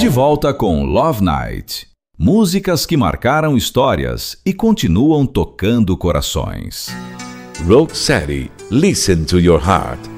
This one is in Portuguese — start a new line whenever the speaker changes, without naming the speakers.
De volta com Love Night. Músicas que marcaram histórias e continuam tocando corações.
Rocksteady, listen to your heart.